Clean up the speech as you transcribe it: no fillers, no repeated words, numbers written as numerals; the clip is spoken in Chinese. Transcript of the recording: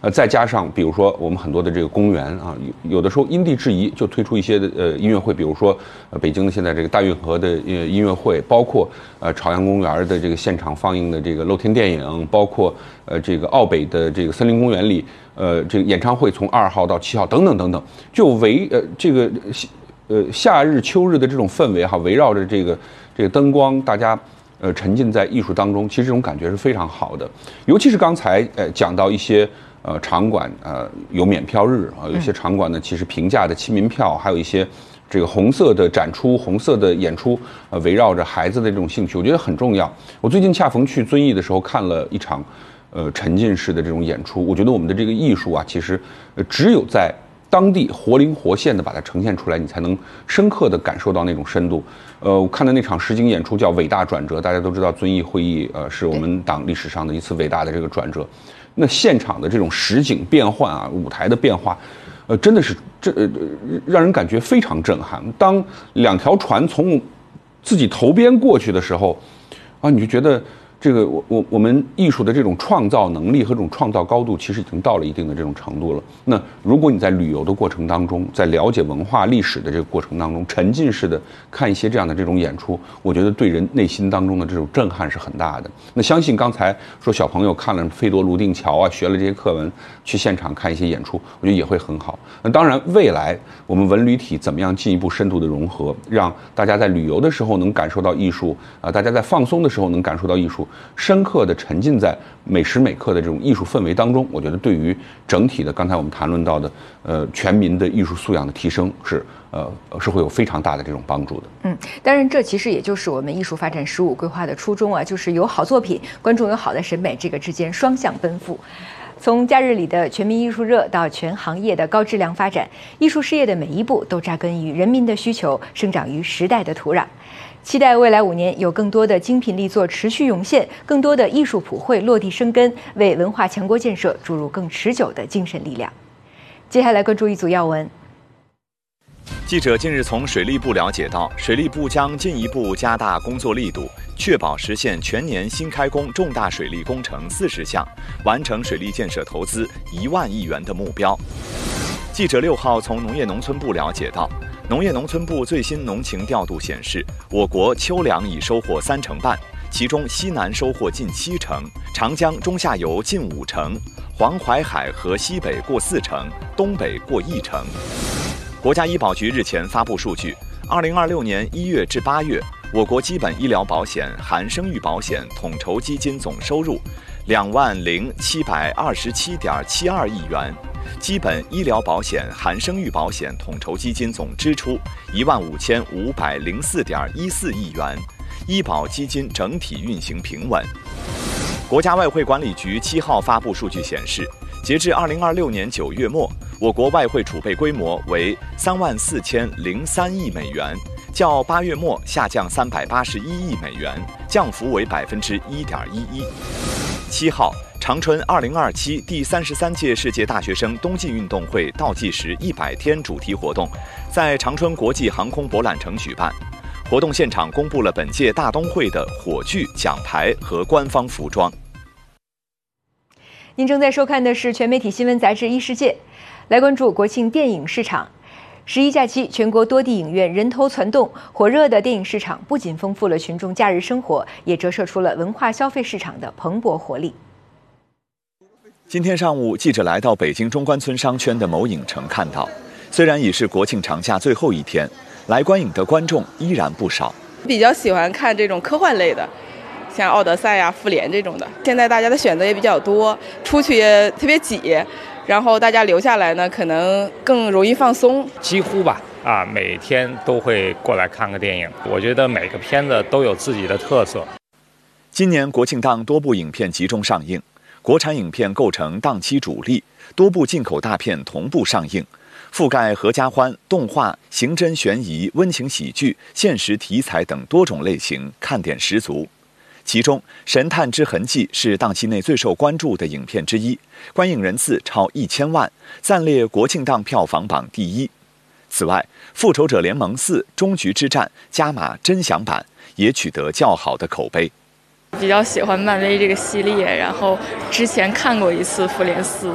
再加上比如说我们很多的这个公园啊，有的时候因地制宜就推出一些的音乐会，比如说北京的现在这个大运河的音乐会，包括朝阳公园的这个现场放映的这个露天电影，包括这个奥北的这个森林公园里这个演唱会从2号到7号等等等等，就这个夏日秋日的这种氛围哈，围绕着这个灯光，大家沉浸在艺术当中，其实这种感觉是非常好的。尤其是刚才讲到一些场馆有免票日啊，有些场馆呢其实平价的亲民票，还有一些这个红色的展出、红色的演出，围绕着孩子的这种兴趣，我觉得很重要。我最近恰逢去遵义的时候看了一场沉浸式的这种演出，我觉得我们的这个艺术啊，其实只有在当地活灵活现的把它呈现出来，你才能深刻的感受到那种深度。我看的那场实景演出叫《伟大转折》，大家都知道遵义会议是我们党历史上的一次伟大的这个转折。那现场的这种实景变换啊，舞台的变化，真的是让人感觉非常震撼。当2条船从自己头边过去的时候，啊，你就觉得这个我们艺术的这种创造能力和这种创造高度，其实已经到了一定的这种程度了。那如果你在旅游的过程当中，在了解文化历史的这个过程当中，沉浸式的看一些这样的这种演出，我觉得对人内心当中的这种震撼是很大的。那相信刚才说小朋友看了费多泸定桥啊，学了这些课文，去现场看一些演出，我觉得也会很好。那当然，未来我们文旅体怎么样进一步深度的融合，让大家在旅游的时候能感受到艺术啊，大家在放松的时候能感受到艺术，深刻的沉浸在每时每刻的这种艺术氛围当中，我觉得对于整体的刚才我们谈论到的全民的艺术素养的提升是会有非常大的这种帮助的。 当然这其实也就是我们艺术发展15规划的初衷啊，就是有好作品，观众有好的审美，这个之间双向奔赴。从假日里的全民艺术热到全行业的高质量发展，艺术事业的每一步都扎根于人民的需求，生长于时代的土壤。期待未来5年有更多的精品力作持续涌现，更多的艺术普惠落地生根，为文化强国建设注入更持久的精神力量。接下来关注一组要闻。 记者近日从水利部了解到，水利部将进一步加大工作力度，确保实现全年新开工重大水利工程40项，完成水利建设投资1万亿元的目标。记者6号从农业农村部了解到，农业农村部最新农情调度显示，我国秋粮已收获3成半，其中西南收获近7成，长江中下游近5成，黄淮海和西北过4成，东北过1成。国家医保局日前发布数据，2026年1月至8月，我国基本医疗保险含生育保险统筹基金总收入20727.72亿元，基本医疗保险含生育保险统筹基金总支出15504.14亿元，医保基金整体运行平稳。国家外汇管理局7号发布数据显示，截至2026年9月末，我国外汇储备规模为34003亿美元，较8月末下降381亿美元，降幅为1.11%。7号，长春2027第33届世界大学生冬季运动会倒计时100天主题活动在长春国际航空博览城举办。活动现场公布了本届大冬会的火炬、奖牌和官方服装。 您正在收看的是全媒体新闻杂志《一世界》，来关注国庆电影市场。11假期，全国多地影院人头攒动，火热的电影市场不仅丰富了群众假日生活，也折射出了文化消费市场的蓬勃活力。 今天上午，记者来到北京中关村商圈的某影城，看到，虽然已是国庆长假最后一天，来观影的观众依然不少。 比较喜欢看这种科幻类的，像《奥德赛》呀、《复联》这种的。现在大家的选择也比较多，出去也特别挤，然后大家留下来呢，可能更容易放松。 几乎吧，每天都会过来看个电影。我觉得每个片子都有自己的特色。 今年国庆档多部影片集中上映，国产影片构成档期主力，多部进口大片同步上映，覆盖合家欢、动画、刑侦悬疑、温情喜剧、现实题材等多种类型，看点十足。其中，《神探之痕迹》是档期内最受关注的影片之一，观影人次超1000万，暂列国庆档票房榜第1。此外，《复仇者联盟4：终局之战》加码真享版也取得较好的口碑。 比较喜欢漫威这个系列，然后之前看过一次《复联4》，